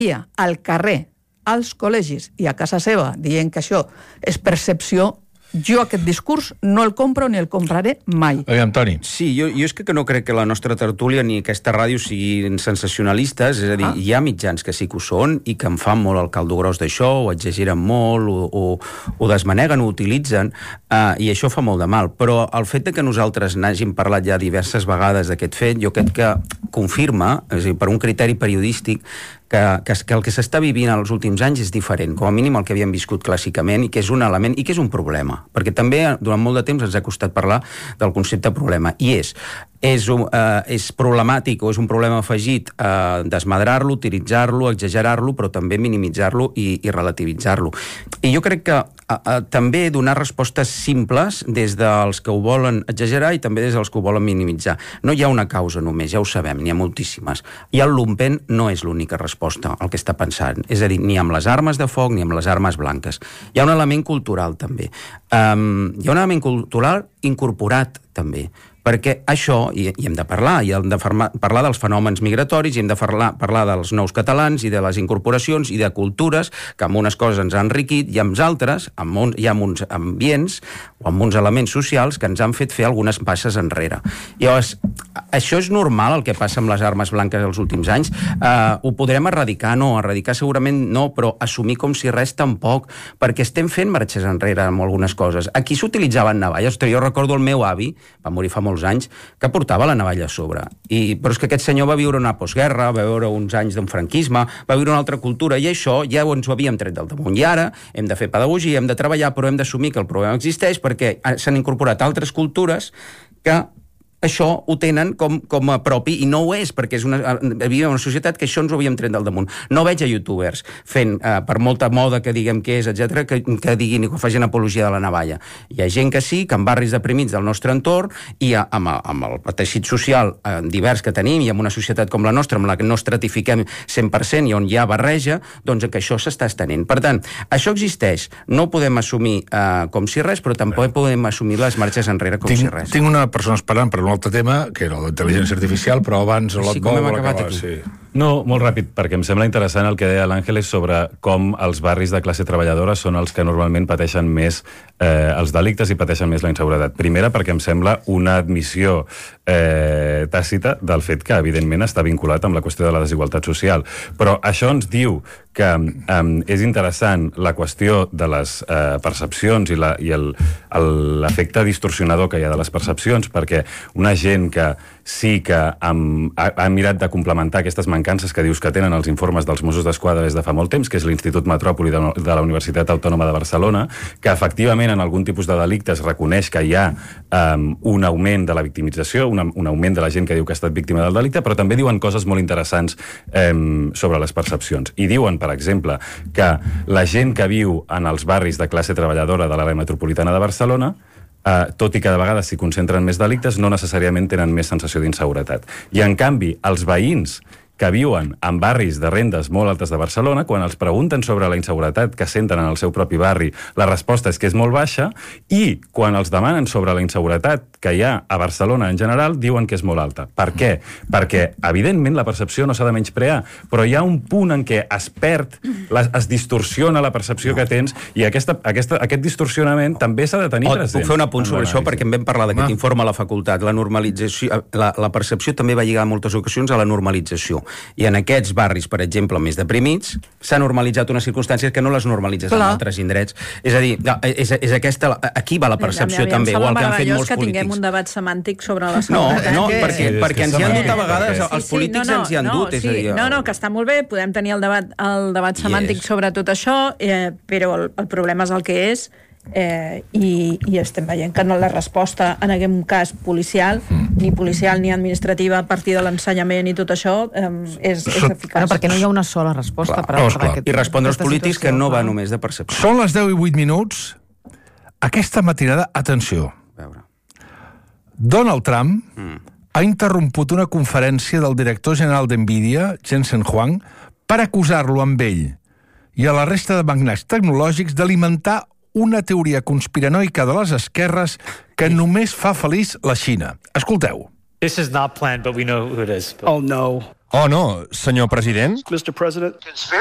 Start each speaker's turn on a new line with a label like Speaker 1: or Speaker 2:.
Speaker 1: al carrer, als col·legis i a casa seva, dient que això és percepció, jo aquest discurs no el compro ni el compraré mai.
Speaker 2: Aviam, Toni.
Speaker 3: Sí, jo és que no crec que la nostra tertúlia ni aquesta ràdio siguin sensacionalistes, és a dir, hi ha mitjans que sí que ho són i que en fan molt el caldo gros d'això, o exageren molt, o desmaneguen, o utilitzen, i això fa molt de mal. Però el fet de que nosaltres n'hàgim parlat ja diverses vegades d'aquest fet, jo crec que confirma, és a dir, per un criteri periodístic, que el que s'està vivint els últims anys és diferent, com a mínim el que havíem viscut clàssicament, i que és un element, i que és un problema, perquè també durant molt de temps ens ha costat parlar del concepte problema, i és problemàtic o és un problema afegit desmadrar-lo, utilitzar-lo, exagerar-lo, però també minimitzar-lo i relativitzar-lo. I jo crec que també donar respostes simples des dels que ho volen exagerar i també des dels que ho volen minimitzar. No hi ha una causa només, ja ho sabem, n'hi ha moltíssimes. I el lumpen no és l'única resposta al que està pensant. És a dir, ni amb les armes de foc ni amb les armes blanques. Hi ha un element cultural també. Hi ha un element cultural incorporat també. Perquè això, i hem de parlar, i hem de parlar dels fenòmens migratoris, i hem de parlar dels nous catalans i de les incorporacions i de cultures que amb unes coses ens han enriquit i amb altres, hi ha uns ambients o amb uns elements socials que ens han fet fer algunes passes enrere. Llavors, això és normal el que passa amb les armes blanques els últims anys? Ho podrem erradicar? No, erradicar segurament no, però assumir com si res tampoc, perquè estem fent marxes enrere amb algunes coses. Aquí s'utilitzaven navalles. Jo recordo el meu avi, va morir fa molts anys, que portava la navalla a sobre. Però és que aquest senyor va viure una postguerra, va viure uns anys d'un franquisme, va viure una altra cultura, i això ja ens ho havíem tret del damunt. I ara hem de fer pedagogia, hem de treballar, però hem d'assumir que el problema existeix perquè s'han incorporat altres cultures que això ho tenen com a propi, i no ho és, perquè vivim en una societat que això ens ho havíem tret del damunt. No veig a youtubers fent, per molta moda que diguem que és, etc., que diguin i que facin apologia de la navalla. Hi ha gent que sí, que en barris deprimits del nostre entorn, i amb el teixit social divers que tenim, i amb una societat com la nostra, amb la que no estratifiquem 100% i on hi ha barreja, doncs que això s'està estenent. Per tant, això existeix. No ho podem assumir com si res, però tampoc podem assumir les marxes enrere com si res.
Speaker 2: Tinc una persona esperant per un altre tema, que era la intel·ligència artificial, però abans
Speaker 3: Sí, com hem acabat aquí?
Speaker 2: Sí.
Speaker 4: No, molt ràpid, perquè em sembla interessant el que deia l'Àngeles sobre com els barris de classe treballadora són els que normalment pateixen més els delictes i pateixen més la inseguretat. Primera, perquè em sembla una admissió tàcita del fet que, evidentment, està vinculat amb la qüestió de la desigualtat social. Però això ens diu que és interessant la qüestió de les percepcions i l'efecte distorsionador que hi ha de les percepcions, perquè una gent que sí que ha mirat de complementar aquestes mancances que dius que tenen els informes dels Mossos d'Esquadra des de fa molt temps, que és l'Institut Metròpoli de la Universitat Autònoma de Barcelona, que efectivament en algun tipus de delictes reconeix que hi ha un augment de la victimització, un augment de la gent que diu que ha estat víctima del delicte, però també diuen coses molt interessants sobre les percepcions. I diuen, per exemple, que la gent que viu en els barris de classe treballadora de l'àrea metropolitana de Barcelona, tot i que de vegades s'hi concentren més delictes, no necessàriament tenen més sensació d'inseguretat. I, en canvi, els veïns que viuen en barris de rendes molt altes de Barcelona, quan els pregunten sobre la inseguretat que senten en el seu propi barri, la resposta és que és molt baixa, i quan els demanen sobre la inseguretat que hi ha a Barcelona en general, diuen que és molt alta. Per què? Perquè, evidentment, la percepció no s'ha de menysprear, però hi ha un punt en què es perd, es distorsiona la percepció que tens, i aquest distorsionament també s'ha de tenir present.
Speaker 3: Puc fer un apunt sobre això, perquè en vam parlar d'aquest informe a la facultat. La normalització, la percepció també va lligar en moltes ocasions a la normalització. I en aquests barris, per exemple, més deprimits, s'ha normalitzat unes circumstàncies que no les normalitzes en altres indrets. És a dir, és aquesta, aquí va la percepció també, o el que han fet molts polítics.
Speaker 5: Que tinguem un debat semàntic sobre la seguretat.
Speaker 3: No, perquè ens hi han dut a vegades, els polítics ens hi han dut.
Speaker 5: No, que està molt bé, podem tenir el debat semàntic sobre tot això, però el problema és el que és, i estem veient que la resposta en aquest cas policial ni administrativa a partir de l'ensenyament i tot això és eficaç.
Speaker 1: Perquè no hi ha una sola resposta
Speaker 3: i respondre als polítics que no va només de percepció.
Speaker 2: Són les 10:08. Aquesta matinada, atenció, Donald Trump ha interromput una conferència del director general d'NVIDIA, Jensen Huang, per acusar-lo amb ell i a la resta de magnats tecnològics d'alimentar una teoria conspiranoica de les esquerres que només fa feliç la Xina. Escolteu.
Speaker 6: This is not planned, but we know who it is.
Speaker 7: Oh, no.
Speaker 6: Oh, no, senyor president?